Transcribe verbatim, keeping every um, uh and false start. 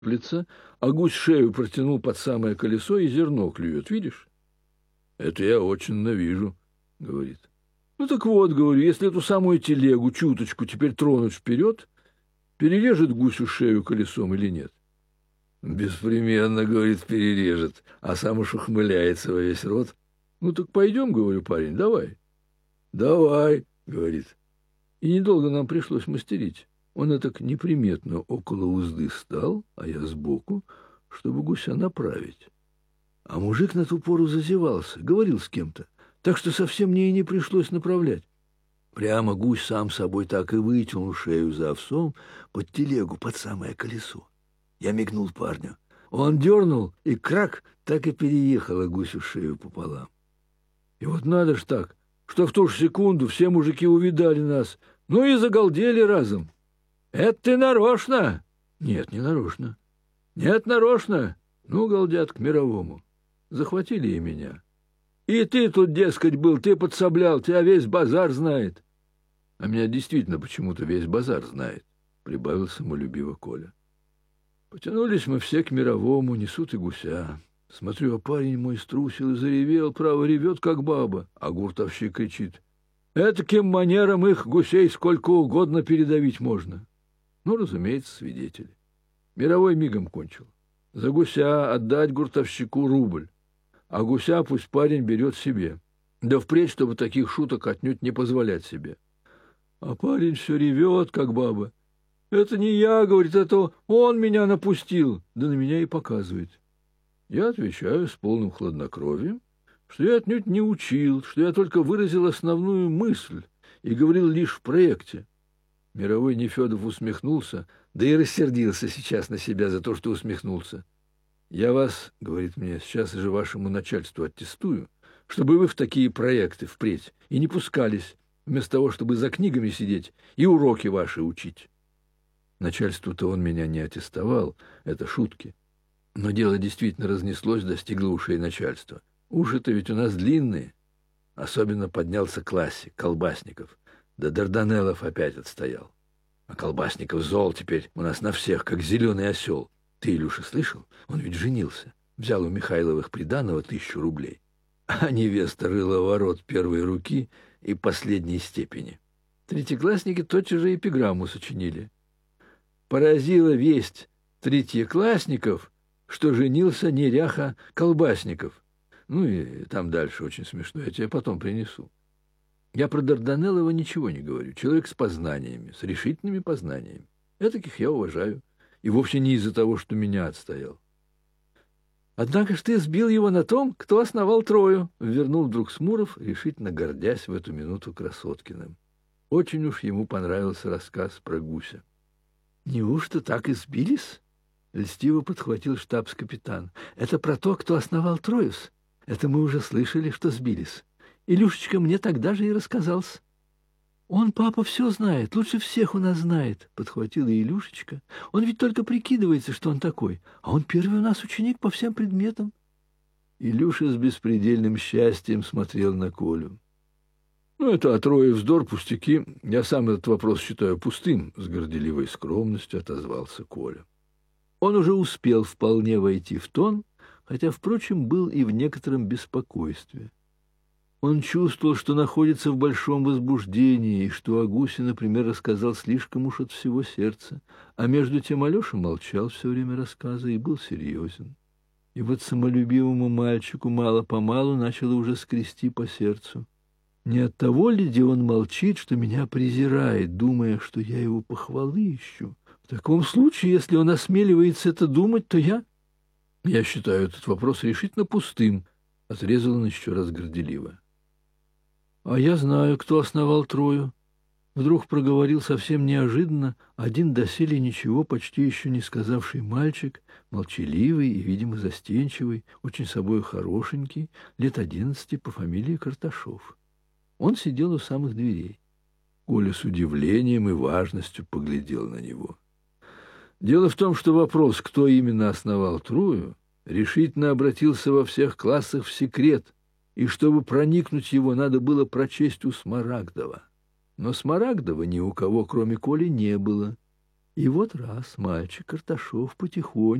лица, а гусь шею протянул под самое колесо и зерно клюет, видишь? Это я очень вижу, говорит. Ну так вот, говорю, если эту самую телегу чуточку теперь тронуть вперед, перережет гусю шею колесом или нет? Беспременно, говорит, перережет, а сам уж ухмыляется во весь рот. Ну так пойдем, говорю, парень, давай. Давай, говорит. И недолго нам пришлось мастерить. Он так неприметно около узды стал, а я сбоку, чтобы гуся направить. А мужик на ту пору зазевался, говорил с кем-то, так что совсем мне и не пришлось направлять. Прямо гусь сам собой так и вытянул шею за овсом под телегу, под самое колесо. Я мигнул парню. Он дернул, и крак, так и переехала гусю шею пополам. И вот надо ж так, что в ту же секунду все мужики увидали нас, ну и загалдели разом. «Это ты нарочно?» «Нет, не нарочно». «Нет, нарочно?» Ну, галдят к мировому. Захватили и меня. «И ты тут, дескать, был, ты подсоблял, тебя весь базар знает». «А меня действительно почему-то весь базар знает», — прибавил самолюбиво Коля. Потянулись мы все к мировому, несут и гуся. Смотрю, а парень мой струсил и заревел, право ревет, как баба, а гуртовщик кричит: «Этаким манером их гусей сколько угодно передавить можно». Ну, разумеется, свидетели. Мировой мигом кончил. За гуся отдать гуртовщику рубль, а гуся пусть парень берет себе. Да впредь, чтобы таких шуток отнюдь не позволять себе. А парень все ревет, как баба. «Это не я, — говорит, — это он меня напустил», да на меня и показывает. Я отвечаю с полным хладнокровием, что я отнюдь не учил, что я только выразил основную мысль и говорил лишь в проекте. Мировой Нефедов усмехнулся, да и рассердился сейчас на себя за то, что усмехнулся. «Я вас, — говорит мне, — сейчас же вашему начальству аттестую, чтобы вы в такие проекты впредь и не пускались, вместо того, чтобы за книгами сидеть и уроки ваши учить». Начальству-то он меня не аттестовал, это шутки. Но дело действительно разнеслось, достигло ушей начальства. Уши-то ведь у нас длинные. Особенно поднялся классик, Колбасников. Да Дарданеллов опять отстоял. А Колбасников зол теперь у нас на всех, как зеленый осел. Ты, Илюша, слышал? Он ведь женился. Взял у Михайловых приданого тысячу рублей. А невеста рыла ворот первой руки и последней степени. Третьеклассники тотчас же эпиграмму сочинили. Поразила весть третьеклассников, что женился неряха Колбасников. Ну и там дальше очень смешно, я тебе потом принесу. Я про Дарданеллова ничего не говорю. Человек с познаниями, с решительными познаниями. Этаких я уважаю. И вовсе не из-за того, что меня отстоял. Однако ж ты сбил его на том, кто основал Трою, вернул вдруг Смуров, решительно гордясь в эту минуту Красоткиным. Очень уж ему понравился рассказ про гуся. «Неужто так и сбились?» — льстиво подхватил штабс-капитан. «Это про то, кто основал Троюс. Это мы уже слышали, что сбились. Илюшечка мне тогда же и рассказался». «Он, папа, все знает, лучше всех у нас знает», — подхватила Илюшечка. «Он ведь только прикидывается, что он такой, а он первый у нас ученик по всем предметам». Илюша с беспредельным счастьем смотрел на Колю. «Ну, это о Трое вздор, пустяки. Я сам этот вопрос считаю пустым», — с горделивой скромностью отозвался Коля. Он уже успел вполне войти в тон, хотя, впрочем, был и в некотором беспокойстве. Он чувствовал, что находится в большом возбуждении, и что о гусе, например, рассказал слишком уж от всего сердца, а между тем Алеша молчал все время рассказа и был серьезен. И вот самолюбивому мальчику мало-помалу начало уже скрести по сердцу. Не от того ли, где он молчит, что меня презирает, думая, что я его похвалы ищу? В таком случае, если он осмеливается это думать, то я... Я считаю этот вопрос решительно пустым, — отрезал он еще раз горделиво. «А я знаю, кто основал Трою», — вдруг проговорил совсем неожиданно один доселе ничего почти еще не сказавший мальчик, молчаливый и, видимо, застенчивый, очень собой хорошенький, лет одиннадцати, по фамилии Карташов. Он сидел у самых дверей. Коля с удивлением и важностью поглядел на него. Дело в том, что вопрос, кто именно основал Трою, решительно обратился во всех классах в секрет, и чтобы проникнуть его, надо было прочесть у Смарагдова. Но Смарагдова ни у кого, кроме Коли, не было. И вот раз мальчик Карташов потихоньку